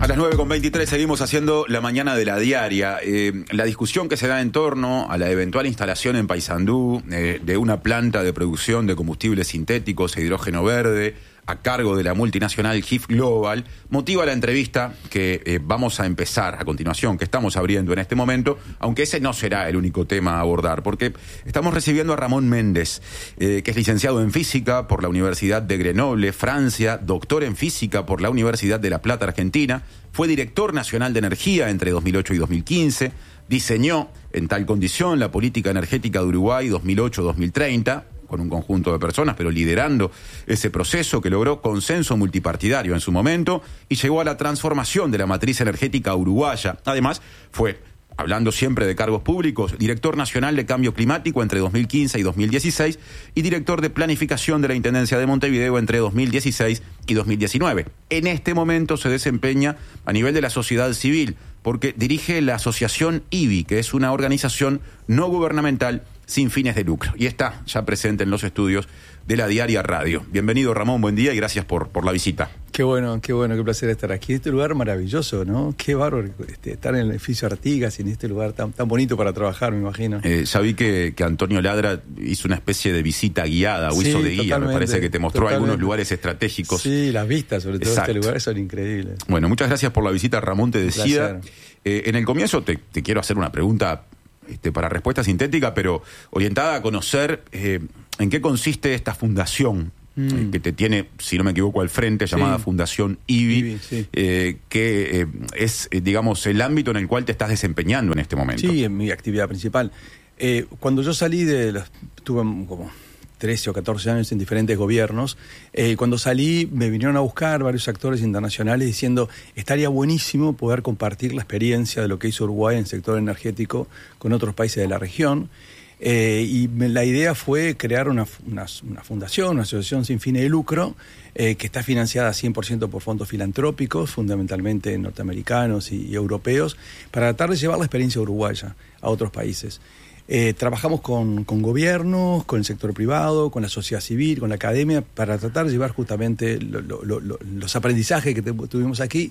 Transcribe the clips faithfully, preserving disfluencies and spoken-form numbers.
A las nueve con veintitrés seguimos haciendo la mañana de la diaria. Eh, la discusión que se da en torno a la eventual instalación en Paysandú eh, de una planta de producción de combustibles sintéticos e hidrógeno verde a cargo de la multinacional G I F Global motiva la entrevista que eh, vamos a empezar a continuación, que estamos abriendo en este momento, aunque ese no será el único tema a abordar, porque estamos recibiendo a Ramón Méndez, eh, que es licenciado en Física por la Universidad de Grenoble, Francia, doctor en Física por la Universidad de La Plata, Argentina, fue director nacional de energía entre dos mil ocho y dos mil quince, diseñó en tal condición la política energética de Uruguay dos mil ocho a dos mil treinta, con un conjunto de personas, pero liderando ese proceso que logró consenso multipartidario en su momento y llegó a la transformación de la matriz energética uruguaya. Además, fue, hablando siempre de cargos públicos, director nacional de cambio climático entre dos mil quince y dos mil dieciséis y director de planificación de la Intendencia de Montevideo entre dos mil dieciséis y dos mil diecinueve. En este momento se desempeña a nivel de la sociedad civil, porque dirige la asociación I B I, que es una organización no gubernamental sin fines de lucro, y está ya presente en los estudios de la Diaria Radio. Bienvenido, Ramón, buen día y gracias por, por la visita. Qué bueno, qué bueno, qué placer estar aquí. Este lugar maravilloso, ¿no? Qué bárbaro este, estar en el edificio Artigas y en este lugar tan, tan bonito para trabajar, me imagino. Eh, ya vi que, que Antonio Ladra hizo una especie de visita guiada, o sí, hizo de guía, me parece que te mostró totalmente. Algunos lugares estratégicos. Sí, las vistas, sobre todo. Exacto. Este lugar son increíbles. Bueno, muchas gracias por la visita, Ramón, te decía. Eh, en el comienzo te, te quiero hacer una pregunta Este, para respuesta sintética, pero orientada a conocer eh, en qué consiste esta fundación mm. eh, que te tiene, si no me equivoco, al frente, llamada sí. Fundación I B I, I B I sí. eh, que eh, es, eh, digamos, el ámbito en el cual te estás desempeñando en este momento. Sí, en mi actividad principal. Eh, cuando yo salí de... Los, tuve como trece o catorce años en diferentes gobiernos. Eh, cuando salí me vinieron a buscar varios actores internacionales diciendo estaría buenísimo poder compartir la experiencia de lo que hizo Uruguay en el sector energético con otros países de la región. Eh, y me, la idea fue crear una, una, una fundación, una asociación sin fines de lucro, eh, que está financiada cien por ciento por fondos filantrópicos, fundamentalmente norteamericanos y, y europeos, para tratar de llevar la experiencia uruguaya a otros países. Eh, trabajamos con, con gobiernos, con el sector privado, con la sociedad civil, con la academia, para tratar de llevar justamente lo, lo, lo, lo, los aprendizajes que te, tuvimos aquí.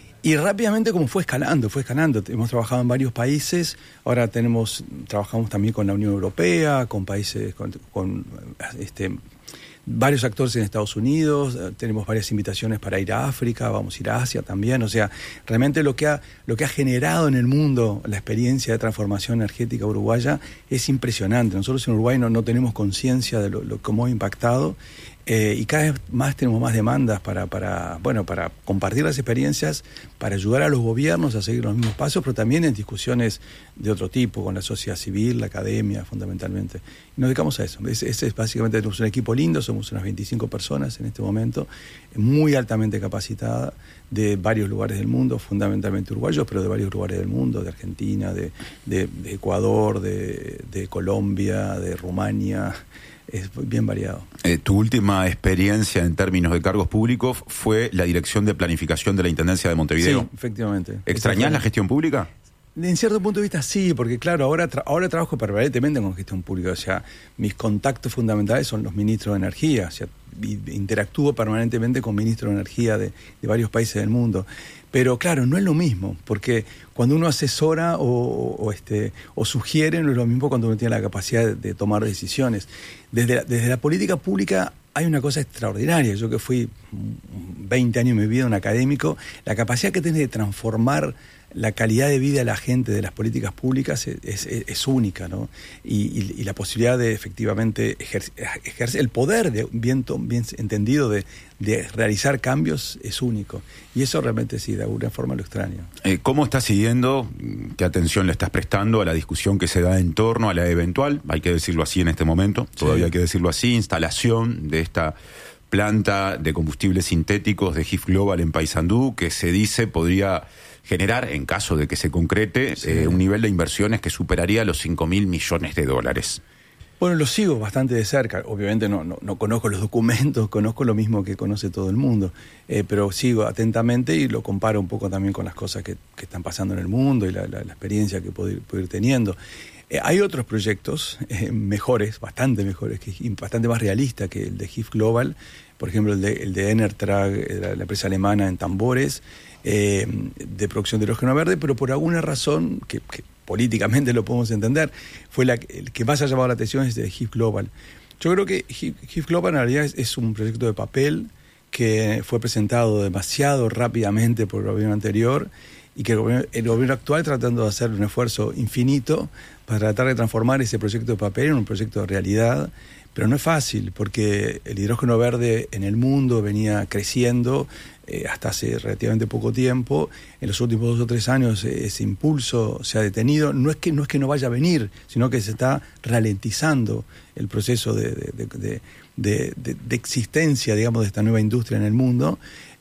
Y rápidamente como fue escalando, fue escalando. Hemos trabajado en varios países, ahora tenemos, trabajamos también con la Unión Europea, con países, con, con este, varios actores en Estados Unidos, tenemos varias invitaciones para ir a África, vamos a ir a Asia también. O sea, realmente lo que ha, lo que ha generado en el mundo la experiencia de transformación energética uruguaya es impresionante. Nosotros en Uruguay no, no tenemos conciencia de lo, lo cómo ha impactado. Eh, y cada vez más tenemos más demandas para, para, bueno, para compartir las experiencias, para ayudar a los gobiernos a seguir los mismos pasos, pero también en discusiones de otro tipo, con la sociedad civil, la academia, fundamentalmente. Y nos dedicamos a eso. Ese es, es básicamente, tenemos un equipo lindo, somos unas veinticinco personas en este momento, muy altamente capacitada, de varios lugares del mundo, fundamentalmente uruguayos, pero de varios lugares del mundo, de Argentina, de, de, de Ecuador, de, de Colombia, de Rumania. Es bien variado. Eh, tu última experiencia en términos de cargos públicos fue la dirección de planificación de la Intendencia de Montevideo. Sí, efectivamente. ¿Extrañás la gestión pública? En cierto punto de vista sí, porque claro, ahora, tra- ahora trabajo permanentemente con gestión pública. O sea, mis contactos fundamentales son los ministros de energía. O sea, interactúo permanentemente con ministros de energía de, de varios países del mundo. Pero claro, no es lo mismo, porque cuando uno asesora o, o, este, o sugiere, no es lo mismo cuando uno tiene la capacidad de, de tomar decisiones. Desde la, desde la política pública hay una cosa extraordinaria. Yo que fui veinte años de mi vida un académico, la capacidad que tenés de transformar la calidad de vida de la gente de las políticas públicas es, es, es única, ¿no? Y, y, y la posibilidad de efectivamente ejercer, ejercer el poder de, bien, bien entendido de, de realizar cambios es único. Y eso realmente sí, de alguna forma lo extraño. Eh, ¿Cómo estás siguiendo, qué atención le estás prestando a la discusión que se da en torno a la eventual, hay que decirlo así en este momento, todavía sí. hay que decirlo así, instalación de esta planta de combustibles sintéticos de G I F Global en Paysandú, que se dice podría generar, en caso de que se concrete, sí. eh, un nivel de inversiones que superaría los cinco mil millones de dólares? Bueno, lo sigo bastante de cerca. Obviamente no, no, no conozco los documentos, conozco lo mismo que conoce todo el mundo, eh, pero sigo atentamente y lo comparo un poco también con las cosas que, que están pasando en el mundo y la, la, la experiencia que puedo ir, puedo ir teniendo. Eh, hay otros proyectos eh, mejores, bastante mejores, que, bastante más realistas que el de G I F Global. Por ejemplo, el de, el de Enertrag, la, la empresa alemana en tambores, eh, de producción de hidrógeno verde, pero por alguna razón, que, que políticamente lo podemos entender, fue la el que más ha llamado la atención es de H I F Global. Yo creo que H I F Global en realidad es, es un proyecto de papel que fue presentado demasiado rápidamente por el gobierno anterior y que el gobierno, el gobierno actual tratando de hacer un esfuerzo infinito para tratar de transformar ese proyecto de papel en un proyecto de realidad, pero no es fácil porque el hidrógeno verde en el mundo venía creciendo eh, hasta hace relativamente poco tiempo. En los últimos dos o tres años eh, ese impulso se ha detenido. No es que no es que no vaya a venir, sino que se está ralentizando el proceso de, de, de, de, de, de, de existencia, digamos, de esta nueva industria en el mundo.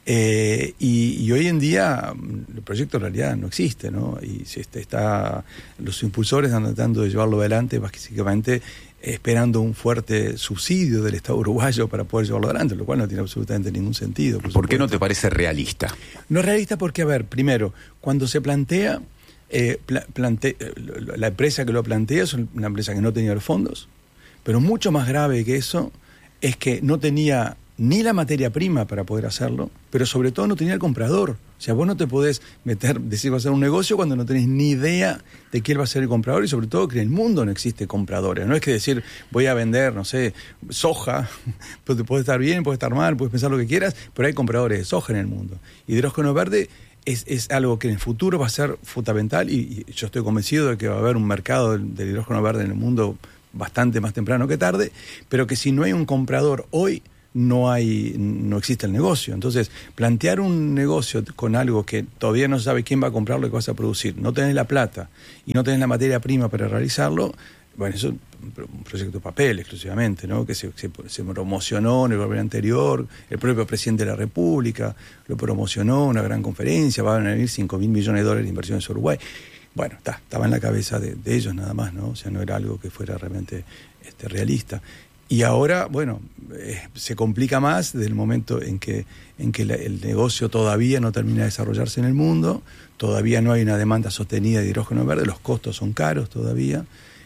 Eh, y, y hoy en día el proyecto en realidad no existe, ¿no? Y se está, está los impulsores están tratando de llevarlo adelante, básicamente esperando un fuerte subsidio del Estado uruguayo para poder llevarlo adelante, lo cual no tiene absolutamente ningún sentido. ¿Por, ¿Por qué no te parece realista? No es realista porque, a ver, primero, cuando se plantea, eh, pla- plante- la empresa que lo plantea es una empresa que no tenía los fondos, pero mucho más grave que eso es que no tenía ni la materia prima para poder hacerlo, pero sobre todo no tenía el comprador. O sea, vos no te podés meter, decir va a ser un negocio cuando no tenés ni idea de quién va a ser el comprador y sobre todo que en el mundo no existe compradores. No es que decir voy a vender, no sé, soja, pues puede estar bien, puede estar mal, puedes pensar lo que quieras, pero hay compradores de soja en el mundo. Hidrógeno verde es, es algo que en el futuro va a ser fundamental y, y yo estoy convencido de que va a haber un mercado del, del hidrógeno verde en el mundo bastante más temprano que tarde, pero que si no hay un comprador hoy, no hay, no existe el negocio. Entonces, plantear un negocio con algo que todavía no sabe quién va a comprar lo que vas a producir, no tenés la plata y no tenés la materia prima para realizarlo, bueno, eso es un proyecto de papel exclusivamente, ¿no? Que se, se, se promocionó en el gobierno anterior, el propio presidente de la República lo promocionó, una gran conferencia, van a venir cinco mil millones de dólares de inversiones a Uruguay. Bueno, está, estaba en la cabeza de, de ellos nada más, ¿no? O sea, no era algo que fuera realmente este, realista. Y ahora, bueno, eh, se complica más desde el momento en que, en que la, el negocio todavía no termina de desarrollarse en el mundo, todavía no hay una demanda sostenida de hidrógeno verde, los costos son caros todavía,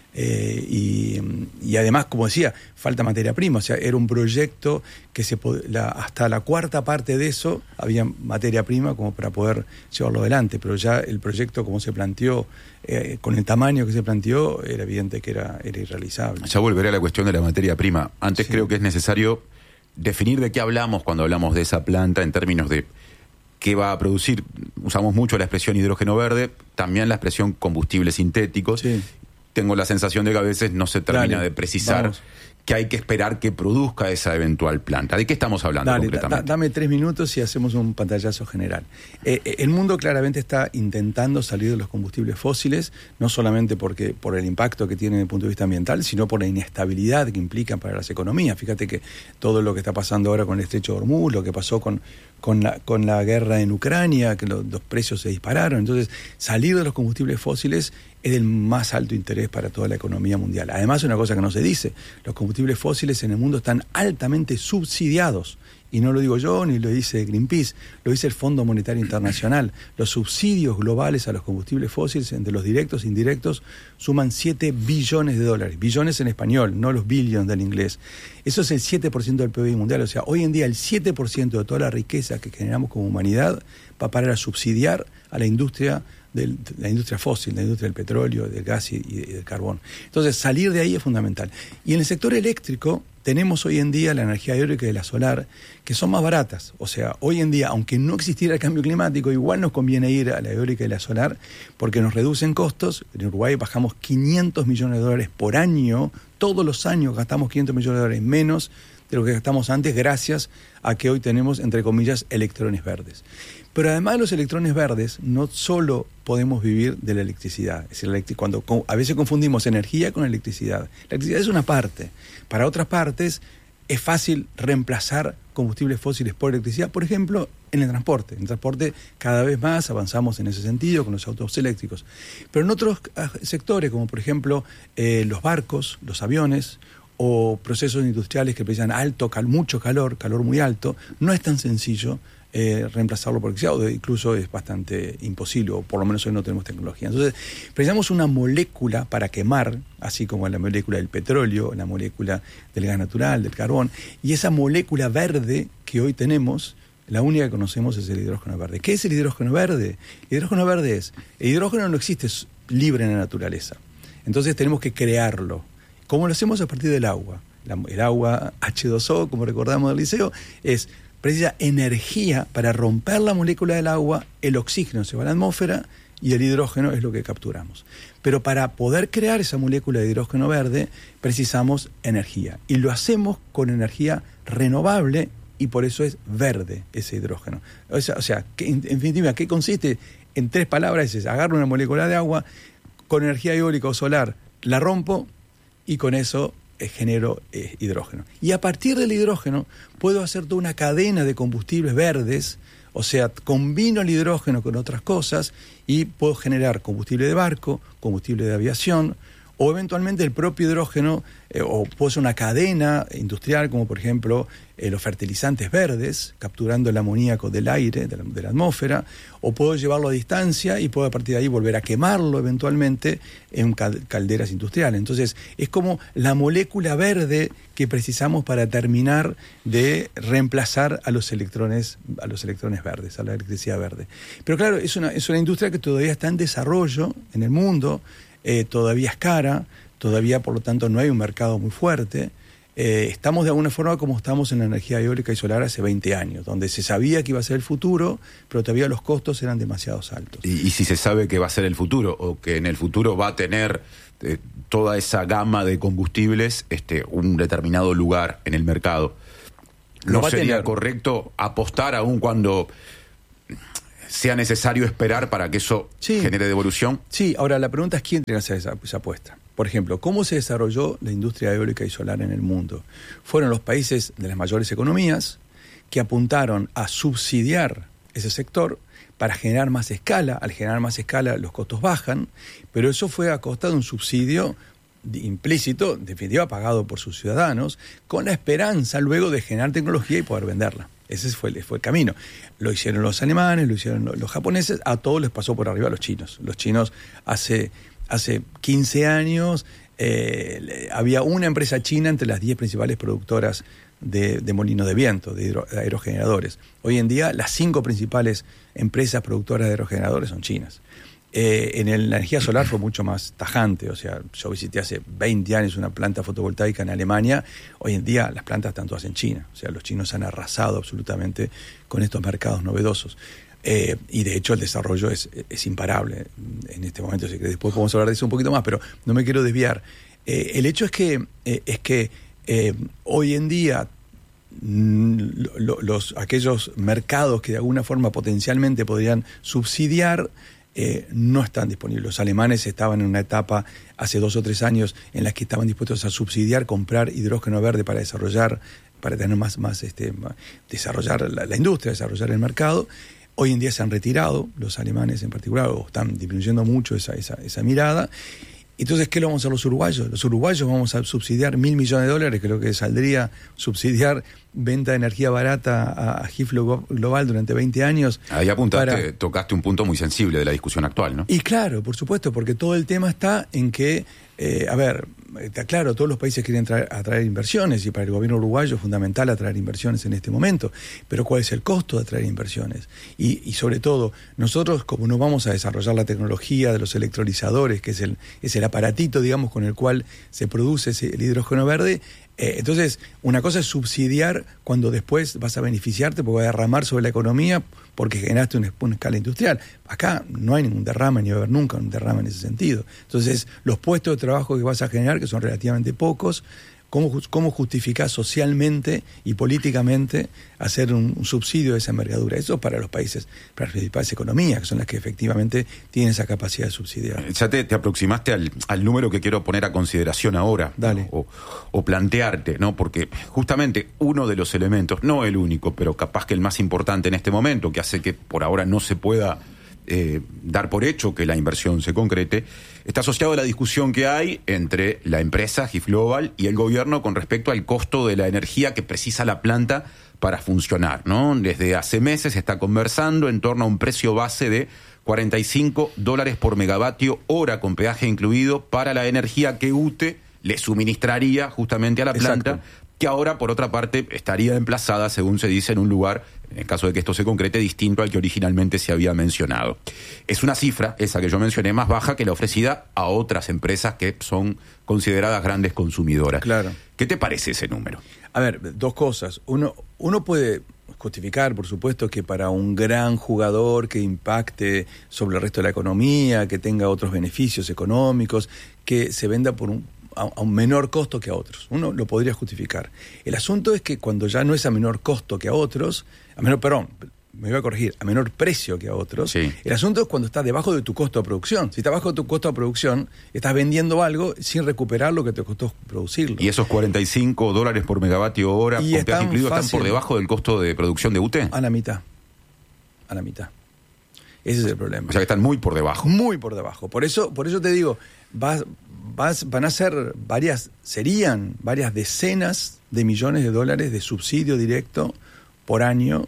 eh, y, y además, como decía, falta materia prima, o sea, era un proyecto que se la, hasta la cuarta parte de eso había materia prima como para poder llevarlo adelante, pero ya el proyecto como se planteó, eh, con el tamaño que se planteó, era evidente que era, era irrealizable. Ya volveré a la cuestión de la materia prima. Antes sí. Creo que es necesario definir de qué hablamos cuando hablamos de esa planta en términos de qué va a producir. Usamos mucho la expresión hidrógeno verde, también la expresión combustibles sintéticos. Sí. Tengo la sensación de que a veces no se termina Dale, de precisar vamos. que hay que esperar que produzca esa eventual planta. ¿De qué estamos hablando Dale, concretamente? Da, dame tres minutos y hacemos un pantallazo general. Eh, el mundo claramente está intentando salir de los combustibles fósiles, no solamente porque por el impacto que tienen desde el punto de vista ambiental, sino por la inestabilidad que implican para las economías. Fíjate que todo lo que está pasando ahora con el estrecho de Hormuz, lo que pasó con, con, la, con la guerra en Ucrania, que lo, los precios se dispararon. Entonces, salir de los combustibles fósiles es del más alto interés para toda la economía mundial. Además, una cosa que no se dice, los combustibles fósiles en el mundo están altamente subsidiados. Y no lo digo yo, ni lo dice Greenpeace, lo dice el Fondo Monetario Internacional. Los subsidios globales a los combustibles fósiles, entre los directos e indirectos, suman siete billones de dólares. Billones en español, no los billions del inglés. Eso es el siete por ciento del P I B mundial. O sea, hoy en día el siete por ciento de toda la riqueza que generamos como humanidad va a parar a subsidiar a la industria de la industria fósil, la industria del petróleo, del gas y, y del carbón. Entonces, salir de ahí es fundamental. Y en el sector eléctrico tenemos hoy en día la energía eólica y la solar, que son más baratas. O sea, hoy en día, aunque no existiera el cambio climático, igual nos conviene ir a la eólica y la solar porque nos reducen costos. En Uruguay bajamos quinientos millones de dólares por año. Todos los años gastamos quinientos millones de dólares menos de lo que gastamos antes, gracias a que hoy tenemos, entre comillas, electrones verdes. Pero además de los electrones verdes, no solo podemos vivir de la electricidad. Es decir, cuando a veces confundimos energía con electricidad. La electricidad es una parte. Para otras partes es fácil reemplazar combustibles fósiles por electricidad, por ejemplo, en el transporte. En el transporte cada vez más avanzamos en ese sentido con los autos eléctricos. Pero en otros sectores, como por ejemplo eh, los barcos, los aviones, o procesos industriales que precisan alto, cal, mucho calor, calor muy alto, no es tan sencillo eh, reemplazarlo por electricidad, o incluso es bastante imposible, o por lo menos hoy no tenemos tecnología. Entonces, precisamos una molécula para quemar, así como la molécula del petróleo, la molécula del gas natural, del carbón, y esa molécula verde que hoy tenemos, La única que conocemos es el hidrógeno verde. ¿Qué es el hidrógeno verde? El hidrógeno verde es, el hidrógeno no existe libre en la naturaleza. Entonces tenemos que crearlo. ¿Cómo lo hacemos? A partir del agua. La, el agua hache dos o, como recordamos del liceo, es precisa energía para romper la molécula del agua, el oxígeno se va a la atmósfera y el hidrógeno es lo que capturamos. Pero para poder crear esa molécula de hidrógeno verde precisamos energía. Y lo hacemos con energía renovable y por eso es verde ese hidrógeno. O sea, o sea que, en definitiva, ¿qué consiste? En tres palabras es agarro una molécula de agua, con energía eólica o solar la rompo y con eso eh, genero eh, hidrógeno. Y a partir del hidrógeno puedo hacer toda una cadena de combustibles verdes, o sea, combino el hidrógeno con otras cosas y puedo generar combustible de barco, combustible de aviación, o eventualmente el propio hidrógeno, eh, o puedo hacer una cadena industrial, como por ejemplo eh, los fertilizantes verdes, capturando el amoníaco del aire, de la, de la atmósfera, o puedo llevarlo a distancia y puedo a partir de ahí volver a quemarlo eventualmente en calderas industriales. Entonces, es como la molécula verde que precisamos para terminar de reemplazar a los electrones, a los electrones verdes, a la electricidad verde. Pero claro, es una, es una industria que todavía está en desarrollo en el mundo. Eh, todavía es cara, todavía por lo tanto no hay un mercado muy fuerte. Eh, estamos de alguna forma como estamos en la energía eólica y solar hace veinte años, donde se sabía que iba a ser el futuro, pero todavía los costos eran demasiado altos. Y, y si se sabe que va a ser el futuro, o que en el futuro va a tener eh, toda esa gama de combustibles este, un determinado lugar en el mercado, ¿no sería correcto apostar aún cuando sea necesario esperar para que eso sí. genere devolución? Sí, ahora la pregunta es quién tiene que hacer esa, esa apuesta. Por ejemplo, ¿cómo se desarrolló la industria eólica y solar en el mundo? Fueron los países de las mayores economías que apuntaron a subsidiar ese sector para generar más escala. Al generar más escala los costos bajan, pero eso fue a costa de un subsidio implícito, en definitiva pagado por sus ciudadanos, con la esperanza luego de generar tecnología y poder venderla. Ese fue el, fue el camino. Lo hicieron los alemanes, lo hicieron los, los japoneses, a todos les pasó por arriba a los chinos. Los chinos hace, hace quince años eh, había una empresa china entre las diez principales productoras de, de molinos de viento, de, hidro, de aerogeneradores. Hoy en día las cinco principales empresas productoras de aerogeneradores son chinas. Eh, en el, la energía solar fue mucho más tajante, o sea, yo visité hace veinte años una planta fotovoltaica en Alemania. Hoy en día las plantas están todas en China, o sea, los chinos han arrasado absolutamente con estos mercados novedosos. Eh, y de hecho el desarrollo es, es imparable en este momento, así que después podemos hablar de eso un poquito más, pero no me quiero desviar. Eh, el hecho es que, eh, es que eh, hoy en día Los, los, aquellos mercados que de alguna forma potencialmente podrían subsidiar eh, no están disponibles. Los alemanes estaban en una etapa hace dos o tres años en la que estaban dispuestos a subsidiar, comprar hidrógeno verde para desarrollar, para tener más, más este, más, desarrollar la, la industria, desarrollar el mercado. Hoy en día se han retirado, los alemanes en particular, o están disminuyendo mucho esa, esa, esa mirada. Entonces, ¿qué lo vamos a hacer los uruguayos? Los uruguayos vamos a subsidiar mil millones de dólares, que es lo que saldría subsidiar venta de energía barata a, a G I F Global durante veinte años. Ahí apuntaste, para... tocaste un punto muy sensible de la discusión actual, ¿no? Y claro, por supuesto, porque todo el tema está en que, eh, a ver, está claro, todos los países quieren traer, atraer inversiones y para el gobierno uruguayo es fundamental atraer inversiones en este momento, pero ¿cuál es el costo de atraer inversiones? Y, y sobre todo, nosotros como no vamos a desarrollar la tecnología de los electrolizadores, que es el, es el aparatito, digamos, con el cual se produce ese, el hidrógeno verde, eh, entonces una cosa es subsidiar cuando después vas a beneficiarte porque vas a derramar sobre la economía porque generaste una, una escala industrial. Acá no hay ningún derrame, ni va a haber nunca un derrame en ese sentido. Entonces, los puestos de trabajo que vas a generar, que son relativamente pocos, ¿cómo, cómo justificás socialmente y políticamente hacer un, un subsidio de esa envergadura? Eso es para los países, para las principales economías, que son las que efectivamente tienen esa capacidad de subsidiar. Ya te, te aproximaste al, al número que quiero poner a consideración ahora. Dale. O, o plantearte, ¿no? Porque justamente uno de los elementos, no el único, pero capaz que el más importante en este momento, que hace que por ahora no se pueda Eh, dar por hecho que la inversión se concrete, está asociado a la discusión que hay entre la empresa G I F Global y el gobierno con respecto al costo de la energía que precisa la planta para funcionar, ¿no? Desde hace meses se está conversando en torno a un precio base de cuarenta y cinco dólares por megavatio hora con peaje incluido para la energía que U T E le suministraría justamente a la planta. Exacto. que ahora, por otra parte, estaría emplazada, según se dice, en un lugar, en el caso de que esto se concrete, distinto al que originalmente se había mencionado. Es una cifra, esa que yo mencioné, más baja que la ofrecida a otras empresas que son consideradas grandes consumidoras. Claro. ¿Qué te parece ese número? A ver, dos cosas. Uno, uno puede justificar, por supuesto, que para un gran jugador que impacte sobre el resto de la economía, que tenga otros beneficios económicos, que se venda por un, a, a un menor costo que a otros. Uno lo podría justificar. El asunto es que cuando ya no es a menor costo que a otros, a menor, perdón, me voy a corregir, a menor precio que a otros, sí. El asunto es cuando está debajo de tu costo de producción. Si está bajo de tu costo de producción, estás vendiendo algo sin recuperar lo que te costó producirlo. ¿Y esos cuarenta y cinco dólares por megavatio hora, y con peaje incluido, fácil, están por debajo del costo de producción de U T E? A la mitad. A la mitad. Ese es el problema. O sea que están muy por debajo. Muy por debajo. Por eso, por eso te digo, vas, vas, van a ser varias, serían varias decenas de millones de dólares de subsidio directo por año.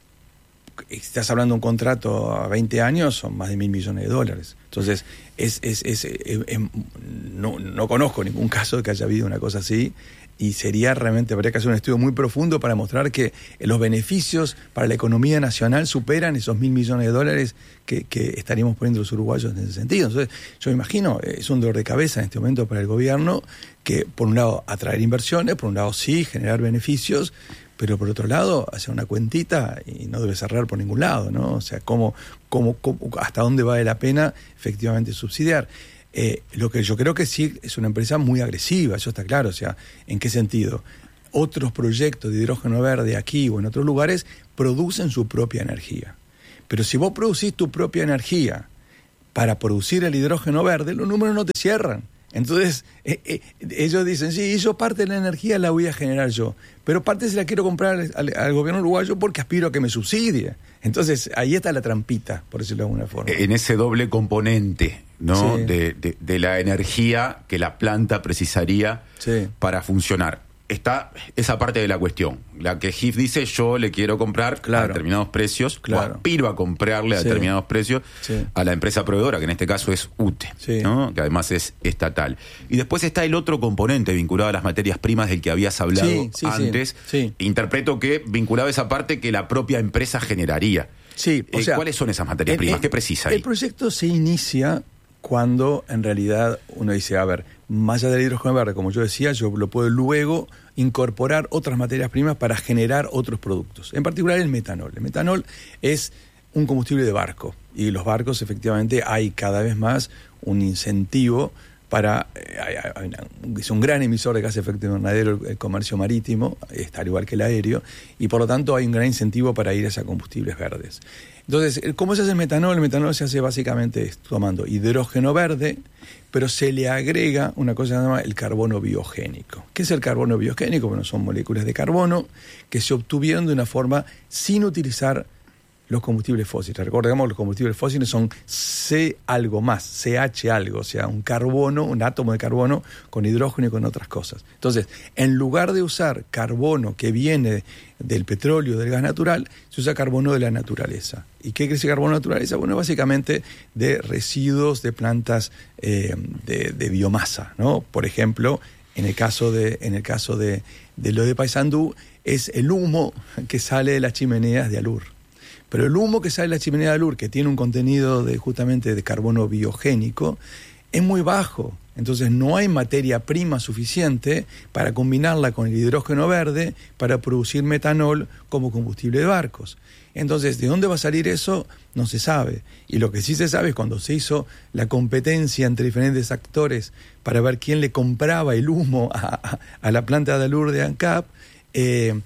Estás hablando de un contrato a veinte años, son más de mil millones de dólares. Entonces, es, es, es, es, es no, no conozco ningún caso de que haya habido una cosa así, y sería realmente, habría que hacer un estudio muy profundo para mostrar que los beneficios para la economía nacional superan esos mil millones de dólares que, que estaríamos poniendo los uruguayos en ese sentido. Entonces, yo me imagino, es un dolor de cabeza en este momento para el gobierno, que por un lado atraer inversiones, por un lado sí, generar beneficios, pero por otro lado, hacer una cuentita y no debe cerrar por ningún lado, ¿no? O sea, cómo, cómo, cómo hasta dónde vale la pena efectivamente subsidiar. Eh, lo que yo creo que sí es una empresa muy agresiva, eso está claro. O sea, ¿en qué sentido? Otros proyectos de hidrógeno verde aquí o en otros lugares producen su propia energía. Pero si vos producís tu propia energía para producir el hidrógeno verde, los números no te cierran. Entonces, eh, eh, ellos dicen, sí, yo parte de la energía la voy a generar yo, pero parte se la quiero comprar al, al gobierno uruguayo porque aspiro a que me subsidie. Entonces, ahí está la trampita, por decirlo de alguna forma. En ese doble componente, ¿no? Sí. De, de, de la energía que la planta precisaría Sí. para funcionar. Está esa parte de la cuestión, la que G I F dice, yo le quiero comprar Claro. a determinados precios, Claro. o aspiro a comprarle a Sí. determinados precios Sí. a la empresa proveedora, que en este caso es U T E, Sí. ¿no? Que además es estatal. Y después está el otro componente vinculado a las materias primas del que habías hablado Sí, sí, antes. sí. Sí. Interpreto que vinculado a esa parte que la propia empresa generaría. Sí, o Eh, sea, ¿Cuáles son esas materias el- primas? el- ¿Qué precisa ahí? El proyecto se inicia cuando en realidad uno dice, a ver, más allá del hidrógeno verde, como yo decía, yo lo puedo luego incorporar otras materias primas para generar otros productos. En particular el metanol. El metanol es un combustible de barco, y los barcos efectivamente hay cada vez más un incentivo para, eh, hay- hay una- es un gran emisor de gas de efecto invernadero el, el comercio marítimo, está al igual que el aéreo, y por lo tanto hay un gran incentivo para ir hacia combustibles verdes. Entonces, ¿cómo se hace el metanol? El metanol se hace básicamente tomando hidrógeno verde, pero se le agrega una cosa que se llama el carbono biogénico. ¿Qué es el carbono biogénico? Bueno, son moléculas de carbono que se obtuvieron de una forma sin utilizar los combustibles fósiles. Recordemos que los combustibles fósiles son C algo más, C H algo, o sea, un carbono, un átomo de carbono con hidrógeno y con otras cosas. Entonces, en lugar de usar carbono que viene del petróleo, del gas natural, se usa carbono de la naturaleza. ¿Y qué es el carbono de la naturaleza? Bueno, básicamente de residuos de plantas eh, de, de biomasa, ¿no? Por ejemplo, en el caso de, en el caso de, de lo de Paysandú, es el humo que sale de las chimeneas de Alur. Pero el humo que sale de la chimenea de Alur, que tiene un contenido de justamente de carbono biogénico, es muy bajo. Entonces no hay materia prima suficiente para combinarla con el hidrógeno verde para producir metanol como combustible de barcos. Entonces, ¿de dónde va a salir eso? No se sabe. Y lo que sí se sabe es cuando se hizo la competencia entre diferentes actores para ver quién le compraba el humo a, a, a la planta de Alur de ANCAP, eh,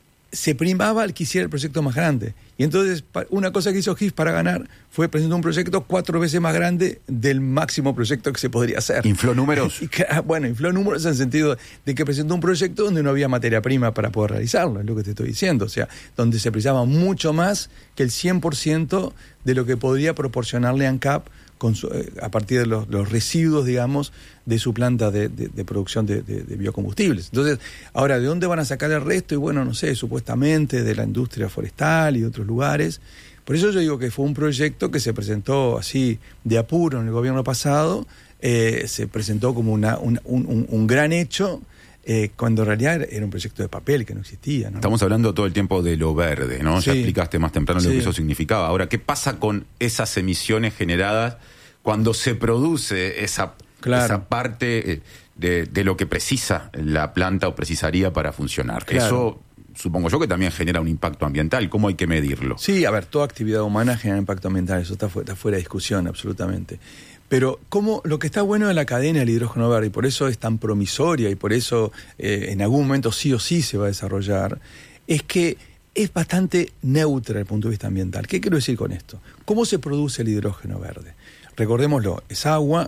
se primaba al que hiciera el proyecto más grande. Y entonces una cosa que hizo G I F para ganar fue presentar un proyecto cuatro veces más grande del máximo proyecto que se podría hacer. ¿Infló números? Y, bueno, infló números en el sentido de que presentó un proyecto donde no había materia prima para poder realizarlo, es lo que te estoy diciendo. O sea, donde se precisaba mucho más que el cien por ciento de lo que podría proporcionarle ANCAP con su, eh, a partir de los, los residuos, digamos, de su planta de, de, de producción de, de, de biocombustibles. Entonces, ahora, ¿de dónde van a sacar el resto? Y bueno, no sé, supuestamente de la industria forestal y de otros lugares. Por eso yo digo que fue un proyecto que se presentó así de apuro en el gobierno pasado, eh, se presentó como una, un, un, un gran hecho, eh, cuando en realidad era un proyecto de papel que no existía, ¿no? Estamos hablando todo el tiempo de lo verde, ¿no? Sí. Ya explicaste más temprano lo Sí. que eso significaba. Ahora, ¿qué pasa con esas emisiones generadas cuando se produce esa, Claro. esa parte de, de lo que precisa la planta o precisaría para funcionar? Claro. Eso, supongo yo, que también genera un impacto ambiental. ¿Cómo hay que medirlo? Sí, a ver, toda actividad humana genera impacto ambiental, eso está, fu- está fuera de discusión, absolutamente. Pero como lo que está bueno de la cadena del hidrógeno verde, y por eso es tan promisoria, y por eso eh, en algún momento sí o sí se va a desarrollar, es que es bastante neutra desde el punto de vista ambiental. ¿Qué quiero decir con esto? ¿Cómo se produce el hidrógeno verde? Recordémoslo, es agua,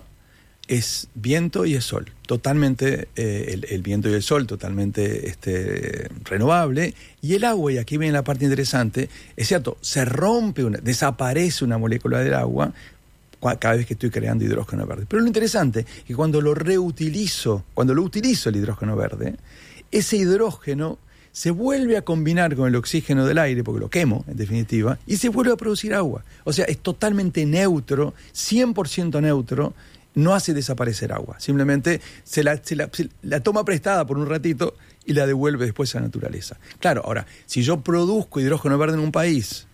es viento y es sol. Totalmente, eh, el, el viento y el sol totalmente este, renovable. Y el agua, y aquí viene la parte interesante, es cierto, se rompe, una, desaparece una molécula del agua cada vez que estoy creando hidrógeno verde. Pero lo interesante es que cuando lo reutilizo, cuando lo utilizo el hidrógeno verde, ese hidrógeno se vuelve a combinar con el oxígeno del aire, porque lo quemo, en definitiva, y se vuelve a producir agua. O sea, es totalmente neutro, cien por ciento neutro, no hace desaparecer agua. Simplemente se la, se la, se la toma prestada por un ratito y la devuelve después a la naturaleza. Claro, ahora, si yo produzco hidrógeno verde en un país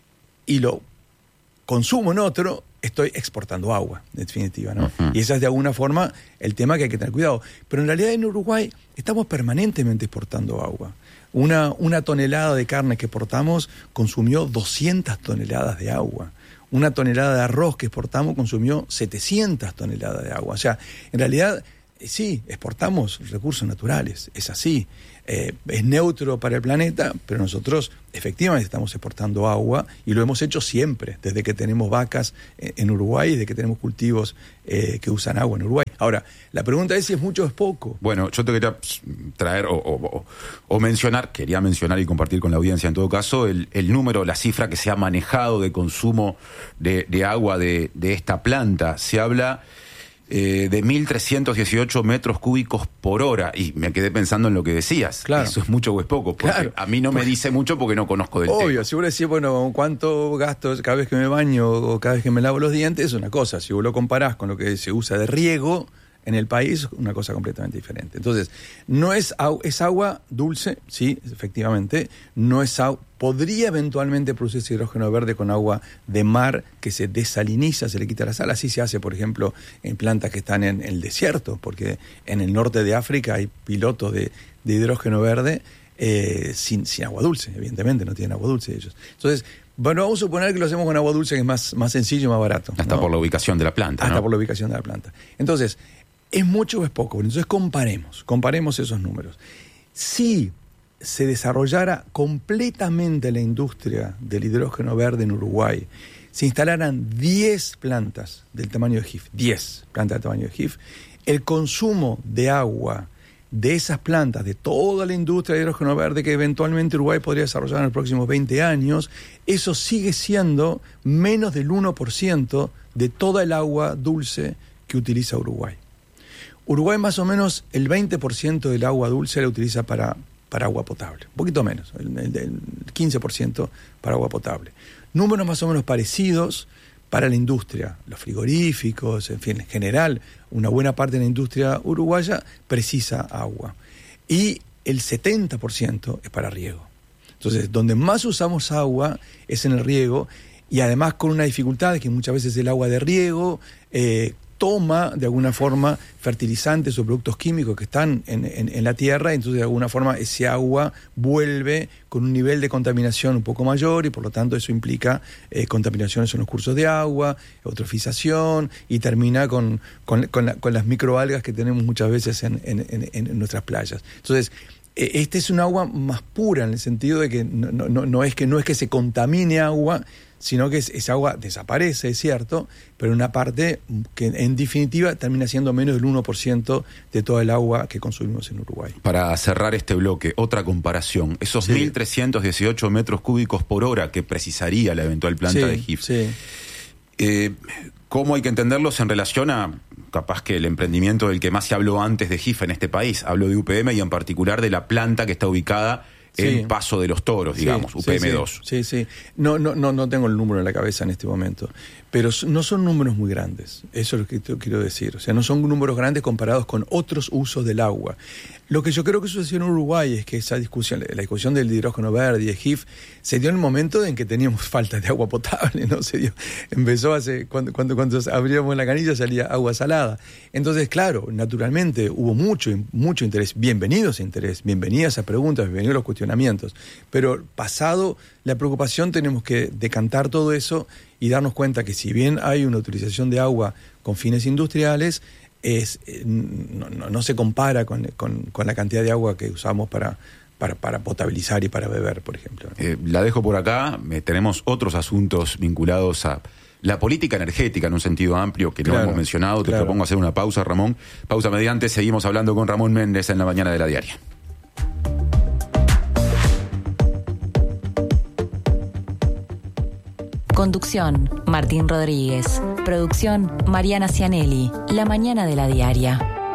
y lo consumo en otro, estoy exportando agua, en definitiva, ¿no? Uh-huh. Y esa es de alguna forma el tema que hay que tener cuidado. Pero en realidad en Uruguay estamos permanentemente exportando agua. Una, una tonelada de carne que exportamos consumió doscientas toneladas de agua. Una tonelada de arroz que exportamos consumió setecientas toneladas de agua. O sea, en realidad, sí, exportamos recursos naturales, es así. Eh, es neutro para el planeta, pero nosotros efectivamente estamos exportando agua y lo hemos hecho siempre, desde que tenemos vacas en Uruguay, desde que tenemos cultivos eh, que usan agua en Uruguay. Ahora, la pregunta es si es mucho o es poco. Bueno, yo te quería traer o, o, o mencionar, quería mencionar y compartir con la audiencia en todo caso, el, el número, la cifra que se ha manejado de consumo de, de agua de, de esta planta. Se habla eh, de mil trescientos dieciocho metros cúbicos por hora, y me quedé pensando en lo que decías. Claro. ¿Eso es mucho o es poco? Porque claro. A mí no me dice mucho porque no conozco del tema. Obvio, si vos decís, bueno, ¿cuánto gasto cada vez que me baño o cada vez que me lavo los dientes? Es una cosa. Si vos lo comparás con lo que se usa de riego en el país, una cosa completamente diferente. Entonces, no es, es agua dulce, sí, efectivamente, no es agua. Podría eventualmente producirse hidrógeno verde con agua de mar que se desaliniza, se le quita la sal. Así se hace, por ejemplo, en plantas que están en el desierto, porque en el norte de África hay pilotos de, de hidrógeno verde eh, sin, sin agua dulce, evidentemente, no tienen agua dulce ellos. Entonces, bueno, vamos a suponer que lo hacemos con agua dulce, que es más, más sencillo y más barato. Hasta ¿no? por la ubicación de la planta, Hasta ¿no? por la ubicación de la planta. Entonces, ¿es mucho o es poco? Entonces comparemos, comparemos esos números. Si se desarrollara completamente la industria del hidrógeno verde en Uruguay, se instalaran diez plantas del tamaño de G I F, diez plantas del tamaño de G I F, el consumo de agua de esas plantas, de toda la industria de hidrógeno verde que eventualmente Uruguay podría desarrollar en los próximos veinte años, eso sigue siendo menos del uno por ciento de toda el agua dulce que utiliza Uruguay. Uruguay más o menos el veinte por ciento del agua dulce la utiliza para, para agua potable, un poquito menos, el, el, el quince por ciento para agua potable. Números más o menos parecidos para la industria, los frigoríficos, en fin, en general, una buena parte de la industria uruguaya precisa agua. Y el setenta por ciento es para riego. Entonces, donde más usamos agua es en el riego, y además con una dificultad que muchas veces el agua de riego eh, toma de alguna forma fertilizantes o productos químicos que están en, en, en la tierra, entonces de alguna forma ese agua vuelve con un nivel de contaminación un poco mayor, y por lo tanto eso implica eh, contaminaciones en los cursos de agua, eutrofización, y termina con, con, con, la, con las microalgas que tenemos muchas veces en, en, en, en nuestras playas. Entonces, eh, este es un agua más pura en el sentido de que no, no, no, es, que no es que se contamine agua, sino que es, esa agua desaparece, es cierto, pero una parte que en definitiva termina siendo menos del uno por ciento de toda el agua que consumimos en Uruguay. Para cerrar este bloque, otra comparación, esos sí. mil trescientos dieciocho metros cúbicos por hora que precisaría la eventual planta sí, de G I F, sí. eh, ¿cómo hay que entenderlos en relación a, capaz que el emprendimiento del que más se habló antes de G I F en este país? Hablo de U P M y en particular de la planta que está ubicada sí. en Paso de los Toros, digamos, sí, U P M dos. Sí, sí, sí. No, no, no, no tengo el número en la cabeza en este momento, pero no son números muy grandes, eso es lo que te quiero decir. O sea, no son números grandes comparados con otros usos del agua. Lo que yo creo que sucedió en Uruguay es que esa discusión, la discusión del hidrógeno verde y el G I F, se dio en el momento en que teníamos falta de agua potable, ¿no? Se dio, empezó hace, cuando, cuando, cuando abríamos la canilla salía agua salada. Entonces, claro, naturalmente hubo mucho, mucho interés, bienvenido ese interés, bienvenidas esas preguntas, bienvenidos los cuestionamientos, pero pasado la preocupación tenemos que decantar todo eso y darnos cuenta que si bien hay una utilización de agua con fines industriales, es no, no, no se compara con, con, con la cantidad de agua que usamos para, para, para potabilizar y para beber, por ejemplo. Eh, la dejo por acá, eh, tenemos otros asuntos vinculados a la política energética en un sentido amplio que no claro, hemos mencionado. Te claro. propongo hacer una pausa, Ramón. Pausa mediante, seguimos hablando con Ramón Méndez en la mañana de La Diaria. Conducción, Martín Rodríguez. Producción, Mariana Cianelli. La mañana de La Diaria.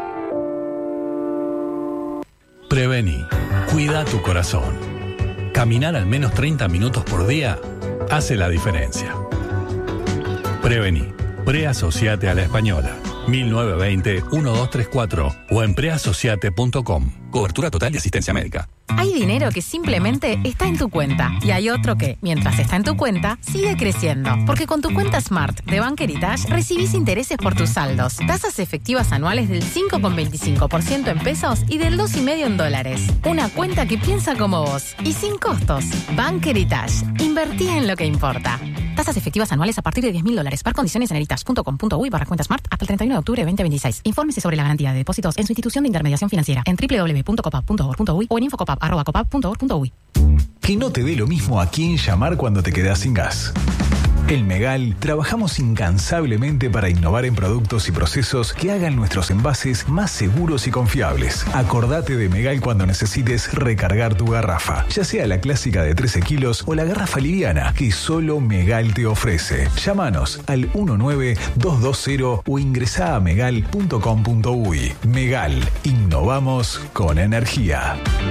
Prevení. Cuida tu corazón. Caminar al menos treinta minutos por día hace la diferencia. Prevení. Preasociate a la Española. mil novecientos veinte, doce treinta y cuatro o en preasociate punto com. Cobertura total y asistencia médica. Hay dinero que simplemente está en tu cuenta y hay otro que, mientras está en tu cuenta, sigue creciendo. Porque con tu cuenta Smart de Bank Heritage recibís intereses por tus saldos, tasas efectivas anuales del cinco coma veinticinco por ciento en pesos y del dos coma cinco por ciento en dólares. Una cuenta que piensa como vos y sin costos. Bank Heritage. Invertí en lo que importa. Tasas efectivas anuales a partir de diez mil dólares. Par condiciones en heritage punto com punto uy barra cuenta Smart hasta el treinta y uno de octubre de veinte veintiséis. Infórmese sobre la garantía de depósitos en su institución de intermediación financiera en doble u doble u doble u punto copap punto org punto uy o en infocopap arroba copap punto org punto uy. Que no te dé lo mismo a quién llamar cuando te quedás sin gas. En Megal trabajamos incansablemente para innovar en productos y procesos que hagan nuestros envases más seguros y confiables. Acordate de Megal cuando necesites recargar tu garrafa, ya sea la clásica de trece kilos o la garrafa liviana que solo Megal te ofrece. Llámanos al uno nueve dos dos cero o ingresá a megal punto com punto uy. Megal, innovamos con energía.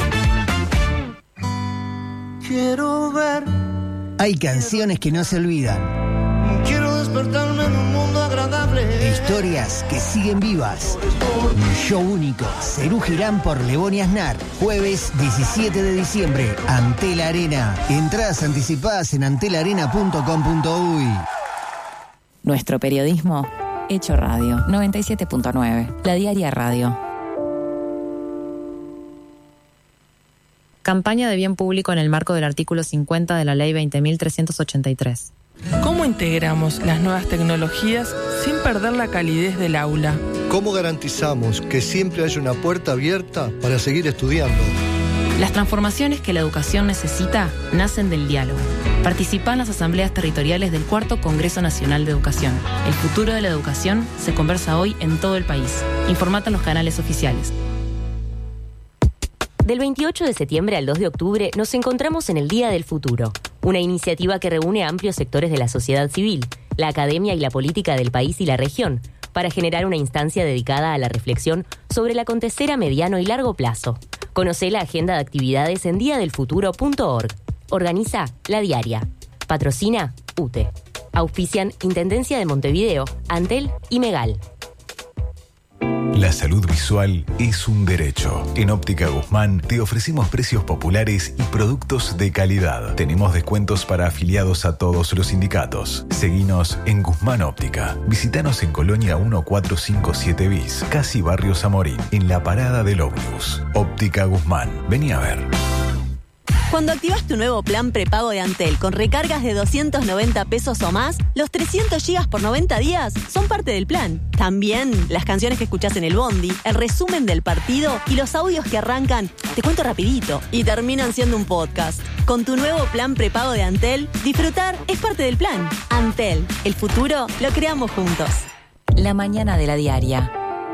Quiero ver. Hay canciones que no se olvidan. Quiero despertarme en un mundo agradable. Historias que siguen vivas. Un show único. Serú Girán por Lebón y Aznar. Jueves diecisiete de diciembre. Antel Arena. Entradas anticipadas en antel arena punto com punto uy. Nuestro periodismo hecho radio. noventa y siete punto nueve. La Diaria Radio. Campaña de bien público en el marco del artículo cincuenta de la Ley veinte mil trescientos ochenta y tres. ¿Cómo integramos las nuevas tecnologías sin perder la calidez del aula? ¿Cómo garantizamos que siempre haya una puerta abierta para seguir estudiando? Las transformaciones que la educación necesita nacen del diálogo. Participa en las asambleas territoriales del Cuarto Congreso Nacional de Educación. El futuro de la educación se conversa hoy en todo el país. Informate en los canales oficiales. Del veintiocho de septiembre al dos de octubre nos encontramos en el Día del Futuro, una iniciativa que reúne a amplios sectores de la sociedad civil, la academia y la política del país y la región, para generar una instancia dedicada a la reflexión sobre el acontecer a mediano y largo plazo. Conocé la agenda de actividades en dia del futuro punto org. Organiza La Diaria. Patrocina U T E. Auspician Intendencia de Montevideo, Antel y Megal. La salud visual es un derecho. En Óptica Guzmán te ofrecemos precios populares y productos de calidad. Tenemos descuentos para afiliados a todos los sindicatos. Seguinos en Guzmán Óptica. Visítanos en Colonia mil cuatrocientos cincuenta y siete bis, casi Barrio Zamorín, en la parada del ómnibus. Óptica Guzmán. Vení a ver. Cuando activas tu nuevo plan prepago de Antel con recargas de doscientos noventa pesos o más, los trescientos gigas por noventa días son parte del plan. También las canciones que escuchás en el bondi, el resumen del partido y los audios que arrancan, te cuento rapidito, y terminan siendo un podcast. Con tu nuevo plan prepago de Antel, disfrutar es parte del plan. Antel, el futuro lo creamos juntos. La mañana de La Diaria.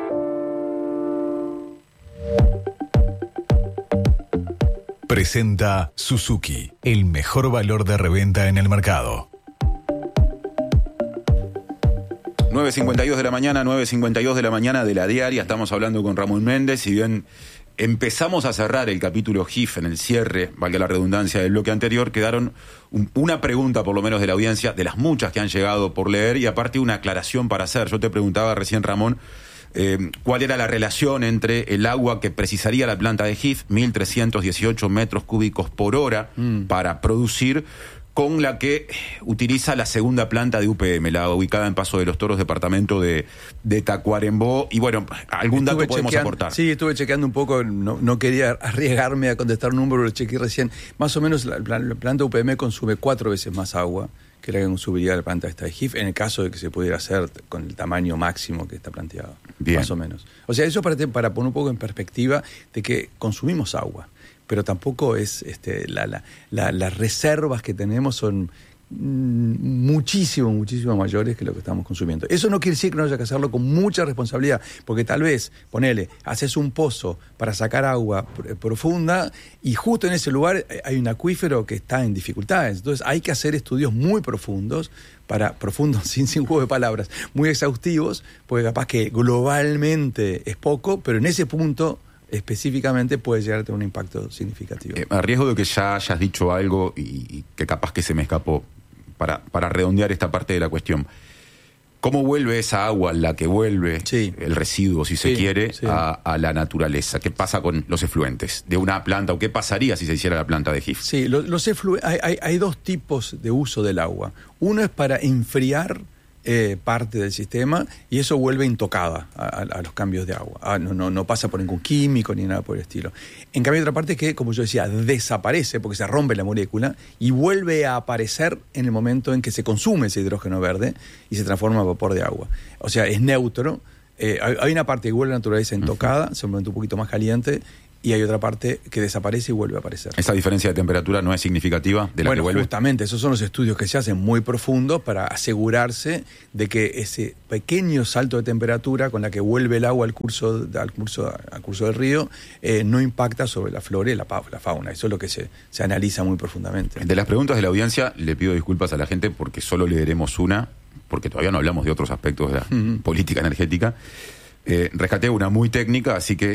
Presenta Suzuki, el mejor valor de reventa en el mercado. nueve cincuenta y dos de la mañana, nueve cincuenta y dos de la mañana de La Diaria. Estamos hablando con Ramón Méndez. Si bien empezamos a cerrar el capítulo G I F en el cierre, valga la redundancia, del bloque anterior, quedaron un, una pregunta por lo menos de la audiencia, de las muchas que han llegado por leer, y aparte una aclaración para hacer. Yo te preguntaba recién, Ramón, eh, cuál era la relación entre el agua que precisaría la planta de G I F, mil trescientos dieciocho metros cúbicos por hora mm. para producir, con la que utiliza la segunda planta de U P M, la ubicada en Paso de los Toros, departamento de, de Tacuarembó. Y bueno, algún estuve dato podemos aportar. Sí, estuve chequeando un poco, no, no quería arriesgarme a contestar un número, lo chequeé recién. Más o menos la, la planta U P M consume cuatro veces más agua que la que consumiría la planta esta de G I F, en el caso de que se pudiera hacer con el tamaño máximo que está planteado. Bien. Más o menos. O sea, eso para, para poner un poco en perspectiva de que consumimos agua, pero tampoco es este, la, la, la, las reservas que tenemos son muchísimo, muchísimo mayores que lo que estamos consumiendo. Eso no quiere decir que no haya que hacerlo con mucha responsabilidad, porque tal vez, ponele, haces un pozo para sacar agua profunda y justo en ese lugar hay un acuífero que está en dificultades. Entonces hay que hacer estudios muy profundos, para profundos, sin, sin juego de palabras, muy exhaustivos, porque capaz que globalmente es poco, pero en ese punto específicamente puede llegar a tener un impacto significativo. Eh, a riesgo de que ya hayas dicho algo y, y que capaz que se me escapó, para, para redondear esta parte de la cuestión, ¿cómo vuelve esa agua, la que vuelve, sí. el residuo, si se sí, quiere, sí. A, a la naturaleza? ¿Qué pasa con los efluentes de una planta o qué pasaría si se hiciera la planta de G I F? Sí, los, los efluentes, hay, hay, hay dos tipos de uso del agua. Uno es para enfriar Eh, parte del sistema, y eso vuelve intocada a, a, a los cambios de agua. Ah, no, no, no pasa por ningún químico ni nada por el estilo. En cambio, hay otra parte que, como yo decía, desaparece porque se rompe la molécula y vuelve a aparecer en el momento en que se consume ese hidrógeno verde y se transforma en vapor de agua. O sea, es neutro. Eh, hay, hay una parte que vuelve a la naturaleza intocada, uh-huh. se vuelve un poquito más caliente, y hay otra parte que desaparece y vuelve a aparecer. ¿Esa diferencia de temperatura no es significativa de la bueno, que vuelve? Justamente, esos son los estudios que se hacen muy profundos para asegurarse de que ese pequeño salto de temperatura con la que vuelve el agua al curso, al curso, al curso del río eh, no impacta sobre la flora y la, la fauna. Eso es lo que se, se analiza muy profundamente. De las preguntas de la audiencia, le pido disculpas a la gente porque solo leeremos una, porque todavía no hablamos de otros aspectos de la uh-huh. política energética. Eh, rescaté una muy técnica, así que